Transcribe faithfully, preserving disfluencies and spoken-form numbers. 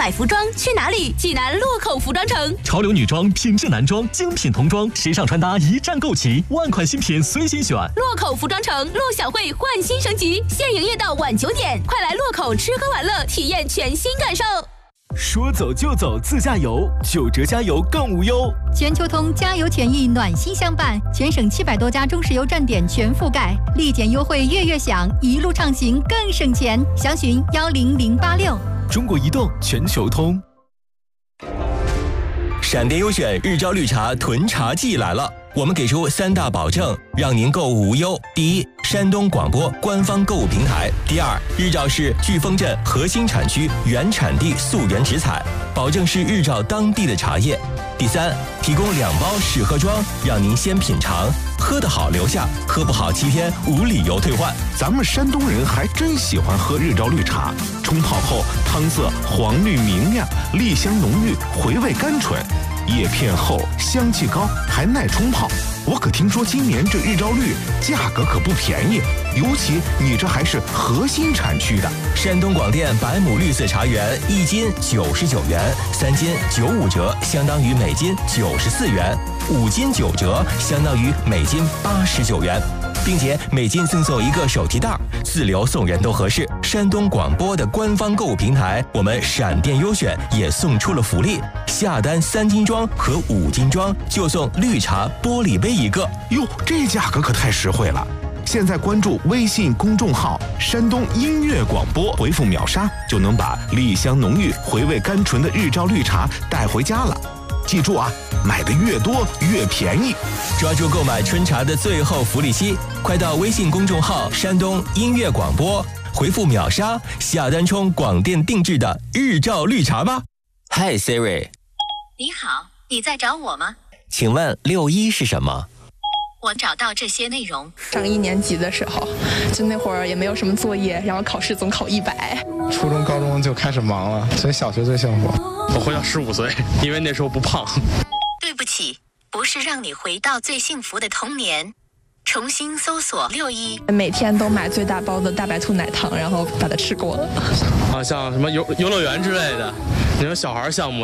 买服装去哪里？济南洛口服装城。 潮流女装、品质男装、精品童装，时尚穿搭一站购齐，万款新品随心选。 洛口服装城陆小慧焕新升级，现营业到晚九点，快来洛口吃喝玩乐，体验全新感受。 说走就走自驾游，九折加油更无忧。 全球通加油权益暖心相伴，全省七百多家中石油站点全覆盖，立减优惠月月享，一路畅行更省钱。详询幺零零八六。 中国移动全球通。 闪电优选日照绿茶囤茶季来了，我们给出三大保证，让您购物无忧。第一，山东广播官方购物平台；第二，日照是飓风镇核心产区原产地溯源直采，保证是日照当地的茶叶；第三，提供两包试喝装，让您先品尝，喝得好留下，喝不好七天无理由退换。 咱们山东人还真喜欢喝日照绿茶，冲泡后汤色黄绿明亮，栗香浓郁，回味甘醇。叶片厚，香气高，还耐冲泡。我可听说今年这日照绿价格可不便宜，尤其你这还是核心产区的。 山东广电百亩绿色茶园，一斤九十九元，三斤九五折，相当于每斤九十四元；五斤九折，相当于每斤八十九元。并且每斤赠送一个手提袋，自留送人都合适。山东广播的官方购物平台，我们闪电优选也送出了福利，下单三斤装和五斤装就送绿茶玻璃杯一个。 哟，这价格可太实惠了！现在关注微信公众号山东音乐广播，回复秒杀就能把栗香浓郁、回味甘醇的日照绿茶带回家了。记住啊，买的越多越便宜。 抓住购买春茶的最后福利期，快到微信公众号山东音乐广播，回复秒杀下单冲广电定制的日照绿茶吧。嗨 Siri。 你好，你在找我吗？ 请问六一是什么？ 我找到这些内容。 上一年级的时候，就那会儿也没有什么作业，然后考试总考一百。 初中高中就开始忙了，所以小学最幸福。 我回到十五岁，因为那时候不胖。 对不起，不是让你回到最幸福的童年。重新搜索六一， 每天都买最大包的大白兔奶糖，然后把它吃过了。 啊，像什么游游乐园之类的，那种小孩项目。